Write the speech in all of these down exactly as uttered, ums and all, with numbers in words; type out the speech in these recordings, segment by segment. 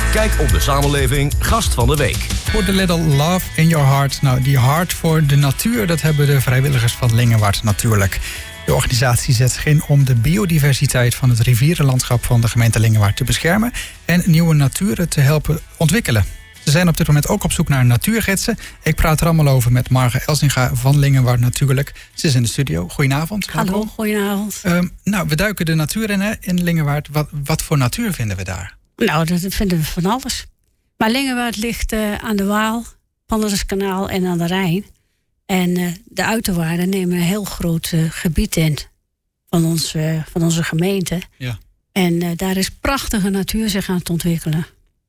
Kijk op de samenleving Gast van de Week. Voor de Little Love in Your Heart. Nou, die hart voor de natuur, dat hebben de vrijwilligers van Lingewaard natuurlijk. De organisatie zet zich in om de biodiversiteit van het rivierenlandschap van de gemeente Lingewaard te beschermen en nieuwe naturen te helpen ontwikkelen. Ze zijn op dit moment ook op zoek naar natuurgidsen. Ik praat er allemaal over met Marga Elsinga van Lingewaard natuurlijk. Ze is in de studio. Goedenavond. Hallo, welkom. goedenavond. Um, nou, we duiken de natuur in, hè, in Lingewaard. Wat, wat voor natuur vinden we daar? Nou, dat vinden we van alles. Maar Lingewaard ligt uh, aan de Waal, Pannerskanaal en aan de Rijn. En uh, de uiterwaarden nemen een heel groot uh, gebied in van, ons, uh, van onze gemeente. Ja. En uh, daar is prachtige natuur zich aan het ontwikkelen.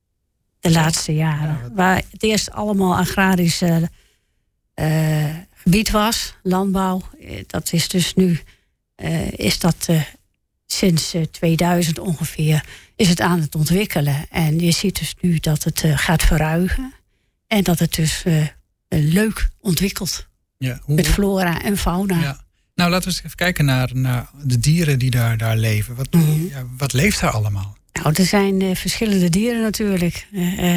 De laatste jaren. Ja, wat... Waar het eerst allemaal agrarisch uh, uh, gebied was, landbouw. Dat is dus nu, uh, is dat uh, sinds uh, tweeduizend ongeveer, is het aan het ontwikkelen. En je ziet dus nu dat het uh, gaat verruigen. En dat het dus uh, leuk ontwikkelt. Ja, hoe... Met flora en fauna. Ja. Nou, laten we eens even kijken naar, naar de dieren die daar, daar leven. Wat, mm-hmm. ja, wat leeft daar allemaal? Nou, er zijn uh, verschillende dieren natuurlijk. Uh, uh,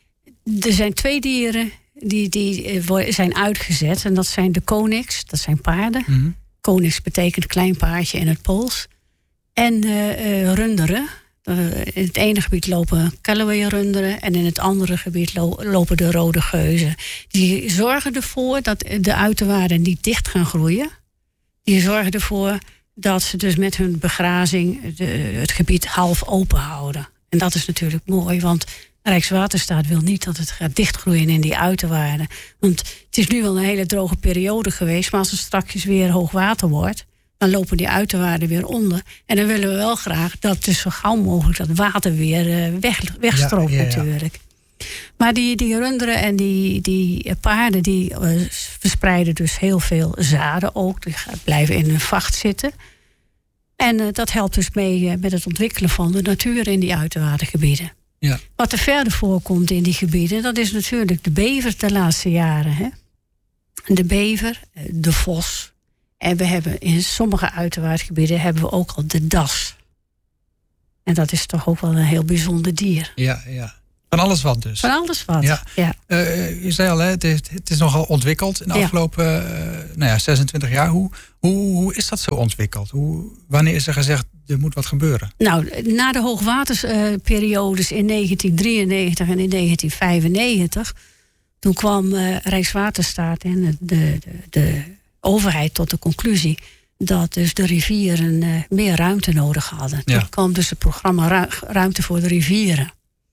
er zijn twee dieren die, die uh, zijn uitgezet. En dat zijn de konix, dat zijn paarden. Mm-hmm. Konix betekent klein paardje in het Pools. En uh, uh, runderen. Uh, in het ene gebied lopen Callaway-runderen en in het andere gebied lo- lopen de rode geuzen. Die zorgen ervoor dat de uiterwaarden niet dicht gaan groeien. Die zorgen ervoor dat ze dus met hun begrazing de, het gebied half open houden. En dat is natuurlijk mooi, want Rijkswaterstaat wil niet dat het gaat dichtgroeien in die uiterwaarden. Want het is nu wel een hele droge periode geweest, maar als het straks weer hoog water wordt, dan lopen die uiterwaarden weer onder. En dan willen we wel graag dat dus zo gauw mogelijk dat water weer uh, weg, wegstroomt ja, ja, ja. natuurlijk. Maar die, die runderen en die, die paarden die uh, verspreiden dus heel veel zaden ook. Die blijven in hun vacht zitten. En uh, dat helpt dus mee uh, met het ontwikkelen van de natuur in die uiterwaardengebieden. Ja. Wat er verder voorkomt in die gebieden, dat is natuurlijk de bever de laatste jaren. Hè? De bever, de vos. En we hebben in sommige uiterwaardgebieden hebben we ook al de das. En dat is toch ook wel een heel bijzonder dier. Ja, ja. Van alles wat dus. Van alles wat, ja. ja. Uh, je zei al, hè, het, is, het is nogal ontwikkeld in de ja. afgelopen uh, nou ja, zesentwintig jaar. Hoe, hoe, hoe is dat zo ontwikkeld? Hoe, wanneer is er gezegd, er moet wat gebeuren? Nou, na de hoogwatersperiodes uh, in negentien drieënnegentig en in negentien vijfennegentig... toen kwam uh, Rijkswaterstaat en de, de, de overheid tot de conclusie dat dus de rivieren uh, meer ruimte nodig hadden. Ja. Toen kwam dus het programma Ru- Ruimte voor de Rivieren.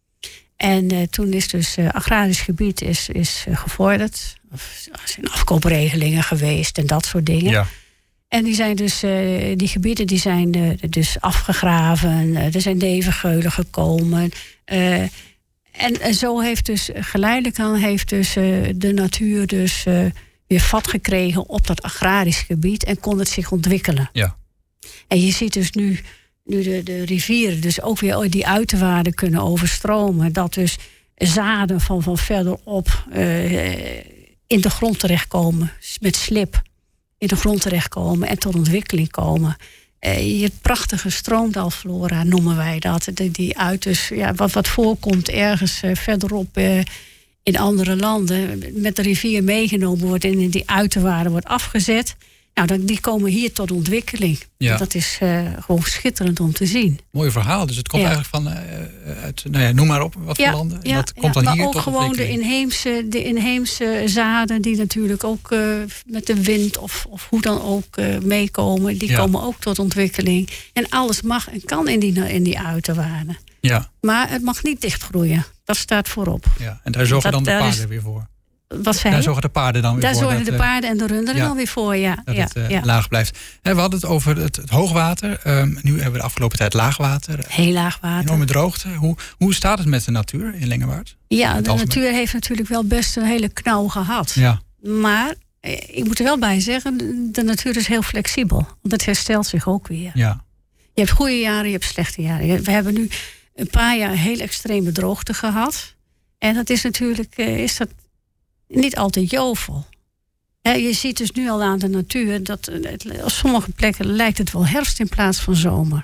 En uh, toen is dus uh, agrarisch gebied is, is uh, gevorderd. Er zijn afkoopregelingen geweest en dat soort dingen. Ja. En die zijn dus, uh, die gebieden die zijn uh, dus afgegraven. Uh, er zijn nevengeulen gekomen. Uh, en, en zo heeft dus geleidelijk aan heeft dus uh, de natuur dus uh, weer vat gekregen op dat agrarisch gebied en kon het zich ontwikkelen. Ja. En je ziet dus nu. Nu de, de rivieren dus ook weer die uiterwaarden kunnen overstromen. Dat dus zaden van, van verderop uh, in de grond terechtkomen. Met slip in de grond terechtkomen en tot ontwikkeling komen. Uh, je prachtige stroomdalflora noemen wij dat. Die, die uit dus, ja, wat, wat voorkomt ergens uh, verderop uh, in andere landen. Met de rivier meegenomen wordt en in die uiterwaarden wordt afgezet. Nou, die komen hier tot ontwikkeling. Ja. Dat is uh, gewoon schitterend om te zien. Mooi verhaal. Dus het komt ja. eigenlijk van, uh, uit, nou ja, noem maar op, wat ja, voor landen. En ja, dat komt ja, dan hier tot ontwikkeling. Maar ook gewoon de inheemse, de inheemse zaden die natuurlijk ook uh, met de wind of, of hoe dan ook uh, meekomen. Die ja. komen ook tot ontwikkeling. En alles mag en kan in die, in die uiterwaarden. Ja. Maar het mag niet dichtgroeien. Dat staat voorop. Ja. En daar zorgen dat, dan de paarden is, weer voor. Wat zei Daar zorgen de paarden dan weer Daar voor. Daar zorgen dat, de paarden en de runderen ja, dan weer voor, ja. Dat ja, het uh, ja. laag blijft. En we hadden het over het, het hoogwater. Um, nu hebben we de afgelopen tijd laagwater. Heel laag water. Enorme droogte. Hoe, hoe staat het met de natuur in Lingewaard? Ja, de natuur heeft natuurlijk wel best een hele knauw gehad. Ja. Maar ik moet er wel bij zeggen, de natuur is heel flexibel. Want het herstelt zich ook weer. Ja. Je hebt goede jaren, je hebt slechte jaren. We hebben nu een paar jaar heel extreme droogte gehad. En dat is natuurlijk is dat niet altijd jovel. He, je ziet dus nu al aan de natuur dat het, op sommige plekken lijkt het wel herfst in plaats van zomer.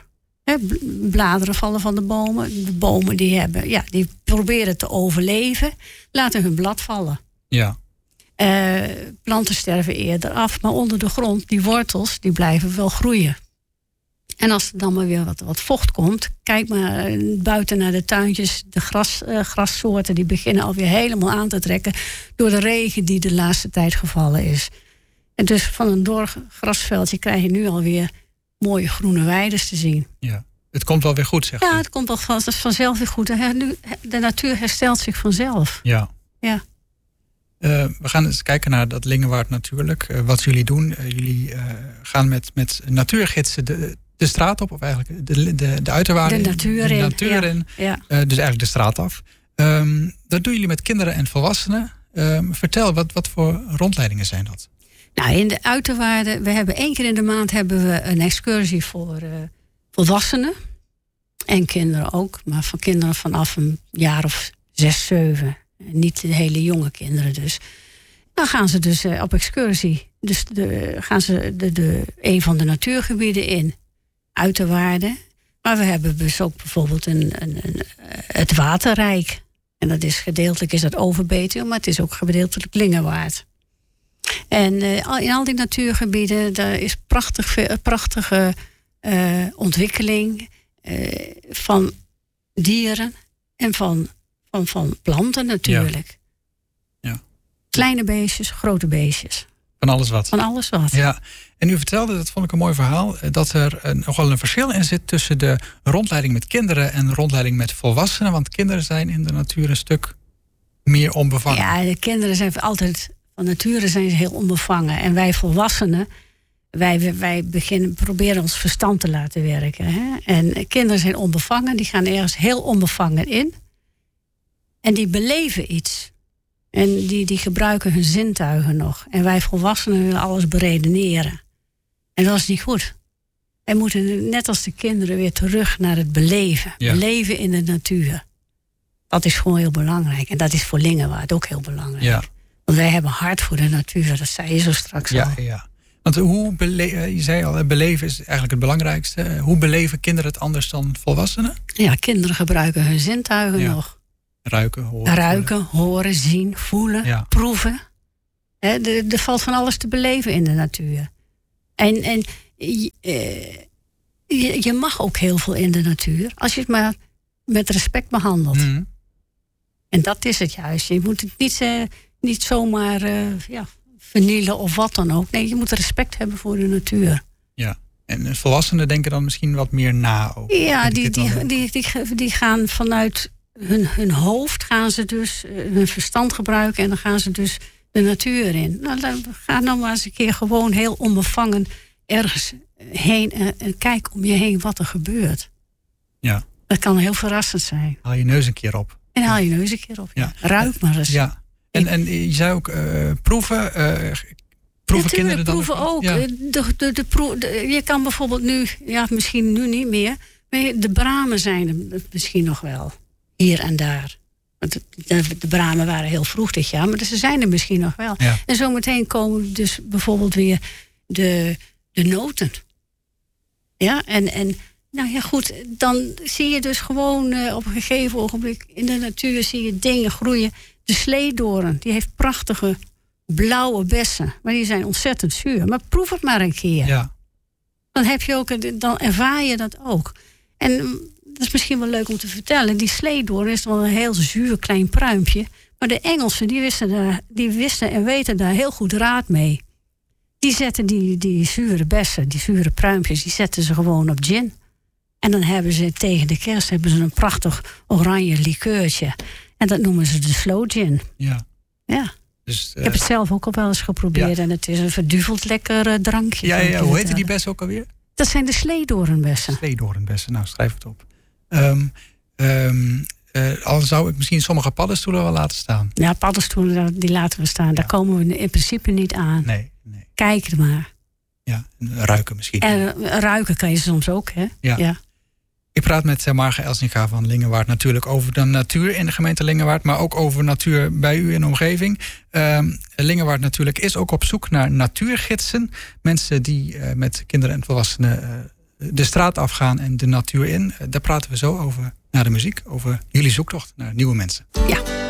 He, bladeren vallen van de bomen. De bomen die hebben, ja, die proberen te overleven. Laten hun blad vallen. Ja. Uh, planten sterven eerder af. Maar onder de grond, die wortels, die blijven wel groeien. En als er dan maar weer wat, wat vocht komt. Kijk maar buiten naar de tuintjes. De gras, uh, grassoorten die beginnen alweer helemaal aan te trekken. Door de regen die de laatste tijd gevallen is. En dus van een doorgrasveldje krijg je nu alweer mooie groene weiden te zien. Ja, het komt wel weer goed, zeg je. Ja, het komt wel van, vanzelf weer goed. De natuur herstelt zich vanzelf. Ja. Ja. Uh, we gaan eens kijken naar dat Lingewaard natuurlijk. Uh, wat jullie doen. Uh, jullie uh, gaan met, met natuurgidsen de, de straat op. Of eigenlijk de, de, de uiterwaarden. De natuur in. De natuur ja. in. Ja. Uh, dus eigenlijk de straat af. Um, dat doen jullie met kinderen en volwassenen. Um, vertel, wat, wat voor rondleidingen zijn dat? Nou, in de uiterwaarden, we hebben één keer in de maand hebben we een excursie voor uh, volwassenen. En kinderen ook. Maar voor kinderen vanaf een jaar of zes, zeven. Niet de hele jonge kinderen dus. Dan gaan ze dus uh, op excursie. Dus de, gaan ze de, de, een van de natuurgebieden in. Uiterwaarden. Maar we hebben dus ook bijvoorbeeld een, een, een, het Waterrijk. En dat is gedeeltelijk is dat Overbetuwe, maar het is ook gedeeltelijk Lingewaard. En uh, in al die natuurgebieden, daar is prachtig, prachtige uh, ontwikkeling uh, van dieren en van, van, van planten natuurlijk. Ja. Ja. Kleine beestjes, grote beestjes. Van alles wat. Van alles wat. Ja. En u vertelde, dat vond ik een mooi verhaal, dat er een, nogal een verschil in zit tussen de rondleiding met kinderen en rondleiding met volwassenen. Want kinderen zijn in de natuur een stuk meer onbevangen. Ja, de kinderen zijn altijd, van nature zijn ze heel onbevangen. En wij volwassenen, wij, wij beginnen, proberen ons verstand te laten werken. Hè? En kinderen zijn onbevangen, die gaan ergens heel onbevangen in. En die beleven iets. En die, die gebruiken hun zintuigen nog. En wij volwassenen willen alles beredeneren. En dat is niet goed. Wij moeten net als de kinderen weer terug naar het beleven. Ja. Beleven in de natuur. Dat is gewoon heel belangrijk. En dat is voor Lingewaard ook heel belangrijk. Ja. Want wij hebben hart voor de natuur. Dat zei je zo straks ja, al. Ja. Want hoe bele- je zei al, beleven is eigenlijk het belangrijkste. Hoe beleven kinderen het anders dan volwassenen? Ja, kinderen gebruiken hun zintuigen ja. nog. Ruiken, horen. Ruiken, horen, zien, voelen, ja. proeven. He, er, er valt van alles te beleven in de natuur. En, en je, je, je mag ook heel veel in de natuur. Als je het maar met respect behandelt. Mm. En dat is het juist. Je moet het niet, uh, niet zomaar uh, ja, vernielen of wat dan ook. Nee, je moet respect hebben voor de natuur. Ja. En volwassenen denken dan misschien wat meer na. Ook. Ja, die, die, die, die, die gaan vanuit hun, hun hoofd gaan ze dus uh, hun verstand gebruiken. En dan gaan ze dus de natuur in. Nou, dan ga nou maar eens een keer gewoon heel onbevangen ergens heen. En, en kijk om je heen wat er gebeurt. Ja. Dat kan heel verrassend zijn. Haal je neus een keer op. En haal je neus een keer op. Ja. Ja. Ruik maar eens. Ja. En, en je zei ook uh, proeven. Uh, proeven ja, kinderen dan proeven ook. Ja. De, de, de proe, de, je kan bijvoorbeeld nu, ja, misschien nu niet meer. Maar de bramen zijn er misschien nog wel. Hier en daar. Want de, de, de bramen waren heel vroeg dit jaar, maar ze zijn er misschien nog wel. Ja. En zometeen komen dus bijvoorbeeld weer de, de noten. Ja, en, en nou ja, goed, dan zie je dus gewoon uh, op een gegeven ogenblik in de natuur zie je dingen groeien. De sleedoorn, die heeft prachtige blauwe bessen, maar die zijn ontzettend zuur. Maar proef het maar een keer. Ja. Dan heb je ook, dan ervaar je dat ook. En dat is misschien wel leuk om te vertellen. Die sleedoorn is wel een heel zuur klein pruimpje. Maar de Engelsen, die wisten, daar, die wisten en weten daar heel goed raad mee. Die zetten die, die zure bessen, die zure pruimpjes, die zetten ze gewoon op gin. En dan hebben ze tegen de kerst hebben ze een prachtig oranje likeurtje. En dat noemen ze de slow gin. Ja. Ja. Dus, uh, ik heb het zelf ook al wel eens geprobeerd. Ja. En het is een verduveld lekker uh, drankje. Ja, ja, hoe heette die bessen ook alweer? Dat zijn de sleedoornbessen. Sleedoornbessen, nou schrijf het op. Um, um, uh, al zou ik misschien sommige paddenstoelen wel laten staan. Ja, paddenstoelen die laten we staan. Ja. Daar komen we in principe niet aan. Nee, nee. Kijk er maar. Ja, ruiken misschien. En uh, ruiken kan je soms ook, hè? Ja. ja. Ik praat met Marga Elsinga van Lingewaard natuurlijk over de natuur in de gemeente Lingewaard, maar ook over natuur bij u in de omgeving. Uh, Lingewaard natuurlijk is ook op zoek naar natuurgidsen. Mensen die uh, met kinderen en volwassenen uh, de straat afgaan en de natuur in. Daar praten we zo over naar de muziek. Over jullie zoektocht naar nieuwe mensen. Ja.